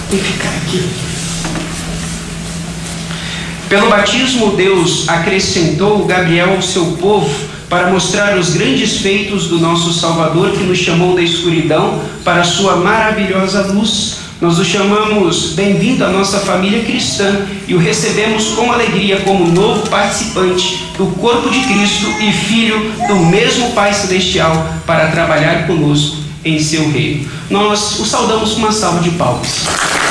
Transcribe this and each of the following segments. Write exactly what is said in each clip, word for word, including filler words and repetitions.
Vem ficar aqui. Pelo batismo, Deus acrescentou Gabriel ao seu povo para mostrar os grandes feitos do nosso Salvador, que nos chamou da escuridão para a sua maravilhosa luz. Nós o chamamos bem-vindo à nossa família cristã e o recebemos com alegria como novo participante do corpo de Cristo e filho do mesmo Pai Celestial para trabalhar conosco em seu reino. Nós o saudamos com uma salva de palmas.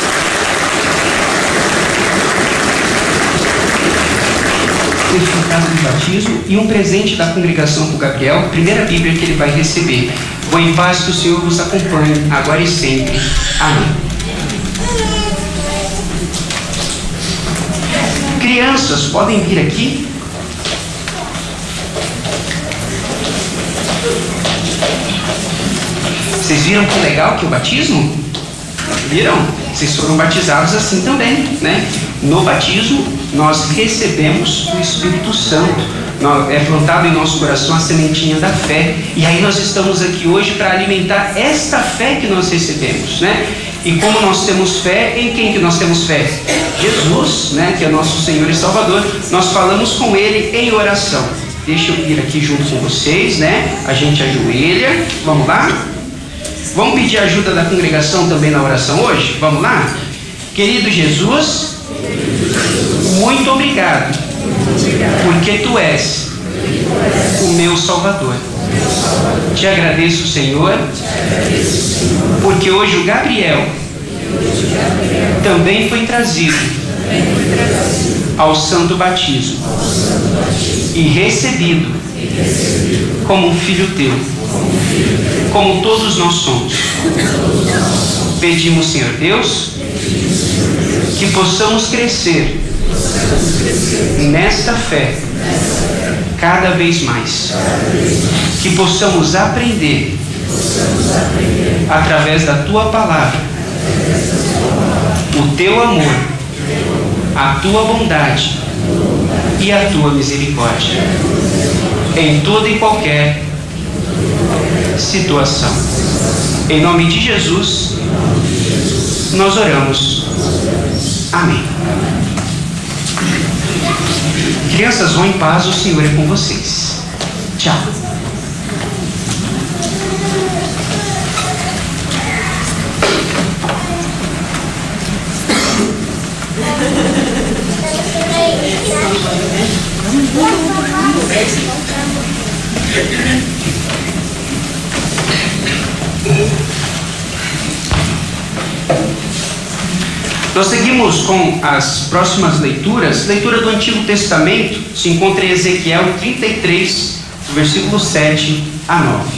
Certificado de batismo e um presente da congregação para o Gabriel, primeira Bíblia que ele vai receber. Vou em paz, que o Senhor vos acompanhe, agora e sempre. Amém. Crianças, podem vir aqui? Vocês viram que legal que é o batismo? Viram? Vocês foram batizados assim também, né? No batismo, nós recebemos o Espírito Santo. É plantado em nosso coração a sementinha da fé. E aí nós estamos aqui hoje para alimentar esta fé que nós recebemos, né? E como nós temos fé, em quem que nós temos fé? Jesus, né? Que é nosso Senhor e Salvador. Nós falamos com Ele em oração. Deixa eu ir aqui junto com vocês, né? A gente ajoelha. Vamos lá? Vamos pedir a ajuda da congregação também na oração hoje? Vamos lá? Querido Jesus, muito obrigado, porque Tu és o meu Salvador. Te agradeço, Senhor, porque hoje o Gabriel também foi trazido ao santo batismo e recebido como um filho Teu, como todos nós somos. Pedimos, Senhor Deus, que possamos crescer nesta fé cada vez mais, que possamos aprender através da Tua palavra o Teu amor, a Tua bondade e a Tua misericórdia em toda e qualquer situação. Em nome de Jesus, nós oramos. Amém. Crianças, vão em paz, o Senhor é com vocês. Tchau. Nós seguimos com as próximas leituras. Leitura do Antigo Testamento se encontra em Ezequiel trinta e três, versículo sete a nove.